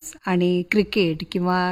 अभ्यास आणि क्रिकेट किंवा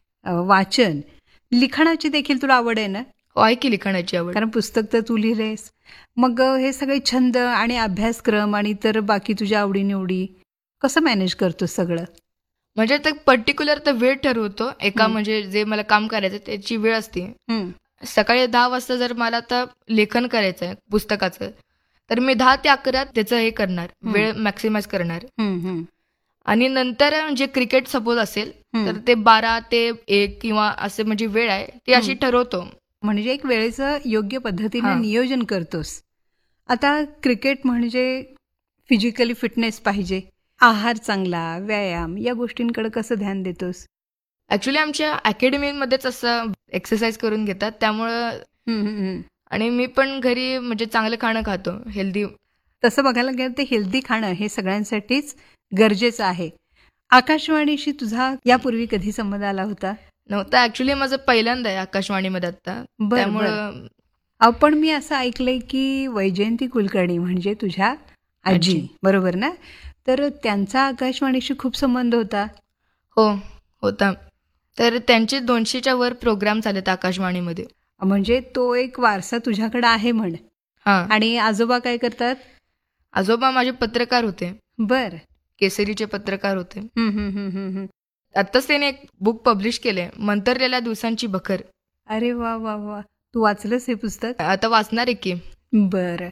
वाचन, लिखाणाची देखील तुला आवड आहे ना? हो, आहे की लिखाणाची आवड. कारण पुस्तक तर तू लिहिलेस. मग हे सगळे छंद आणि अभ्यासक्रम आणि इतर बाकी तुझ्या आवडीनिवडी कसं मॅनेज करतोस सगळं? म्हणजे तर पर्टिक्युलर तर वेळ ठरवतो. एका हं. म्हणजे जे मला काम करायचं त्याची वेळ असते. हं. सकाळी 10 वाजता जर मला आता लेखन करायचं आहे पुस्तकाचं, तर मी 10 ते 11 त्याचं हे करणार, वेळ मॅक्सिमाइज करणार. हं, हं. आणि नंतर जे क्रिकेट सपोज असेल, हं. तर ते 12 ते 1 किंवा असे म्हणजे वेळ आहे, ती अशी ठरवतो. म्हणजे एक वेळेचं योग्य पद्धतीने हां. नियोजन करतोस. आता क्रिकेट म्हणजे फिजिकली फिटनेस पाहिजे. आहार चांगला, व्यायाम या गोष्टींकडे कसं ध्यान देतोस? ॲक्च्युली आमच्या अकॅडमीमध्येच असं एक्सरसाइज करून घेतात. त्यामुळं हं, हं, हं. आणि मी पण घरी म्हणजे चांगलं खाणं खातो, हेल्दी. तसं बघायला गेलं तर हेल्दी खाणं हे सगळ्यांसाठीच गरजेचं आहे. आकाशवाणीशी तुझा यापूर्वी कधी संबंध आला होता? नव्हतं. ॲक्च्युली माझं पहिल्यांदा आहे आकाशवाणीमध्ये आत्ता. बरं, त्यामुळं पण मी असं ऐकलंय की वैजयंती कुलकर्णी म्हणजे तुझ्या आजी, आजी. बरोबर ना? तर त्यांचा आकाशवाणीशी खूप संबंध होता. हो, होता. तर त्यांचे 200च्या वर प्रोग्राम झालेत आकाशवाणीमध्ये. म्हणजे तो एक वारसा तुझ्याकडे आहे म्हण. हां. आणि आजोबा काय करतात? आजोबा माझे पत्रकार होते. बरं. केसरीचे पत्रकार होते. हं, हं, हं, हं, हं. आत्ताच त्याने एक बुक पब्लिश केले, मंतरलेल्या दिवसांची बखर. अरे वा वा वा, तू वाचलंस हे पुस्तक? आता वाचणार आहे की. बरं.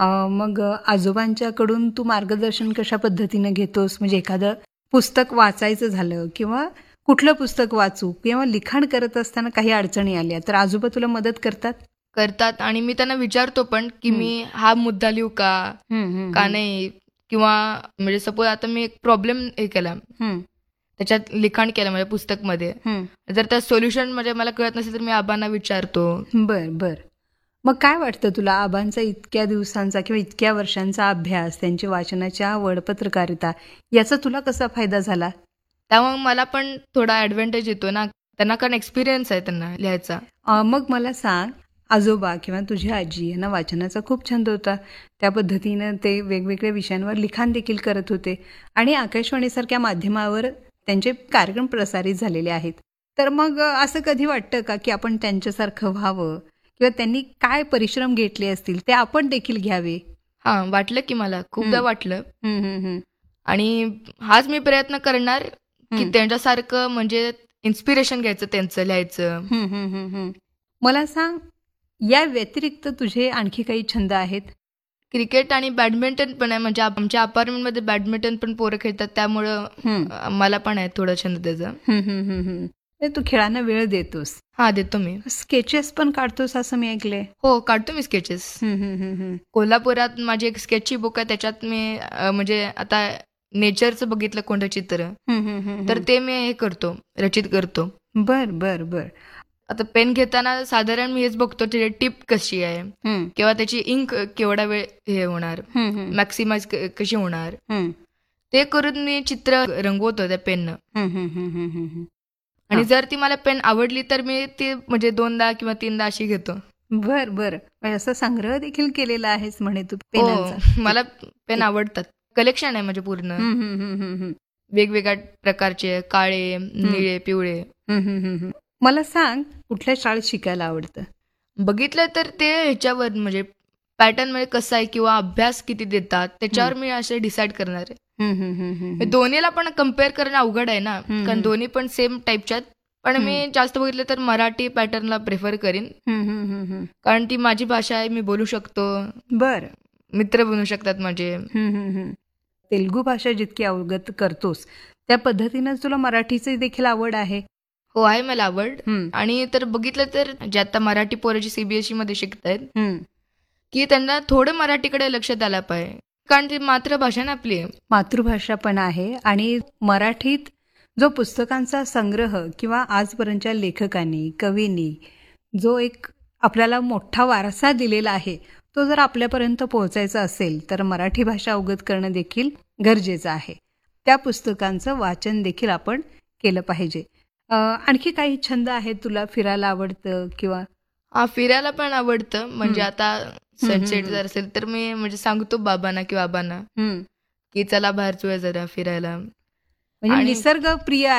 मग आजोबांच्याकडून तू मार्गदर्शन कशा पद्धतीनं घेतोस? म्हणजे एखादं पुस्तक वाचायचं झालं किंवा कुठलं पुस्तक वाचू किंवा लिखाण करत असताना काही अडचणी आल्या तर आजोबा तुला मदत करतात? करतात आणि मी त्यांना विचारतो पण, की मी हा मुद्दा लिहू का? हं, हं, का हं. नाही? किंवा म्हणजे सपोज आता मी एक प्रॉब्लेम हे केला, हं, त्याच्यात लिखाण केलं माझ्या पुस्तकमध्ये. हं. जर त्या सोल्युशन म्हणजे मला कळत नसेल तर मी आबांना विचारतो. बरं, बरं. मग काय वाटतं तुला आबांचा इतक्या दिवसांचा किंवा इतक्या वर्षांचा अभ्यास, त्यांची वाचनाची आवड, पत्रकारिता याचा तुला कसा फायदा झाला? त्यामुळे मला पण थोडा ॲडव्हान्टेज येतो ना. त्यांना कारण एक्सपिरियन्स आहे त्यांना लिहायचा. मग मला सांग, आजोबा किंवा तुझी आजी यांना वाचनाचा खूप छंद होता. त्या पद्धतीनं ते वेगवेगळ्या विषयांवर लिखाण देखील करत होते आणि आकाशवाणीसारख्या माध्यमावर त्यांचे कार्यक्रम प्रसारित झालेले आहेत. तर मग असं कधी वाटतं का, की आपण त्यांच्यासारखं व्हावं किंवा त्यांनी काय परिश्रम घेतले असतील ते आपण देखील घ्यावे? हां, वाटलं की मला खूपदा वाटलं. हं, हं, हं. आणि हाच मी प्रयत्न करणार, की हं. त्यांच्यासारखं म्हणजे इन्स्पिरेशन घ्यायचं त्यांचं लिहायचं. हं, हं, हं, हं. मला सांग, या व्यतिरिक्त तुझे आणखी काही छंद आहेत? क्रिकेट आणि बॅडमिंटन पण आहे. म्हणजे आमच्या अपार्टमेंटमध्ये बॅडमिंटन पण पोरं खेळतात. त्यामुळं हं. मला पण आहे थोडं छंद त्याचा. हं, हं, हं, हं. म्हणजे तू खेळांना वेळ देतोस. हां, देतो मी. स्केचेस पण काढतोस असं मी ऐकलंय. हो, काढतो मी स्केचेस. हं, हं, हं, हं. कोल्हापुरात माझी एक स्केचची बुक आहे. त्याच्यात मी म्हणजे आता नेचरचं बघितलं कोणतं चित्र, हं, हं, हं, तर हं. ते मी हे करतो, रचित करतो. बर बर बर. आता पेन घेताना साधारण मी हेच बघतो त्याची टिप कशी आहे हं, किंवा त्याची इंक केवढा वेळ हे होणार, हं, हं, मॅक्सिमाइज कशी होणार, हं, ते करून मी चित्र रंगवतो त्या पेननं. हं, हं, हं, हं, हं, हं. आणि जर ती मला पेन आवडली तर मी ती म्हणजे 2दा किंवा 3दा अशी घेतो. बर बर. म्हणजे असा संग्रह देखील केलेला आहेस म्हणे तू हो, पेनांचा. मला पेन आवडतात. कलेक्शन आहे म्हणजे पूर्ण. हं, हं, हं, हं, हं. वेगवेगळ्या प्रकारचे काळे, निळे, पिवळे. हं, हं, हं, हं. मला सांग, कुठल्या शाळेत शिकायला आवडतं? बघितलं तर ते ह्याच्यावर म्हणजे पॅटर्न म्हणजे कसं आहे किंवा अभ्यास किती देतात त्याच्यावर मी असे डिसाईड करणार आहे. हं, हं, हं, हं, हं. दोन्हीला पण कम्पेअर करणं अवघड आहे ना, कारण दोन्ही पण सेम टाईपच्या आहेत. पण मी जास्त बघितलं तर मराठी पॅटर्नला प्रेफर करीन, हं, हं, हं, हं. कारण ती माझी भाषा आहे, मी बोलू शकतो, बरं. मित्र बनू शकतात माझे. हं, हं, हं. तेलुगू भाषा जितकी अवगत करतोस, त्या पद्धतीनंच तुला मराठीची देखील आवड आहे. हो, आहे मला आवड. हं, आणि तर बघितलं तर जे आता मराठी पोरं जी CBSE मध्ये शिकतायत, हं. की त्यांना थोडं मराठीकडे लक्ष द्यायला पाहिजे, कारण ती मातृभाषा ना आपली. मातृभाषा पण आहे आणि मराठीत जो पुस्तकांचा संग्रह किंवा आजपर्यंतच्या लेखकांनी, कवींनी जो एक आपल्याला मोठा वारसा दिलेला आहे, तो जर आपल्यापर्यंत पोहोचायचा असेल, तर मराठी भाषा अवगत करणं देखील गरजेचं आहे. त्या पुस्तकांचं वाचन देखील आपण केलं पाहिजे. आणखी काही छंद आहेत तुला? फिरायला आवडतं किंवा हां, फिरायला पण आवडतं. म्हणजे आता हं, हं, सनसेट हं. जर असेल तर मी म्हणजे सांगतो बाबांना किंवा आबांना, हं. की चला बाहेर जाऊया जरा फिरायला. म्हणजे आणि निसर्गप्रिय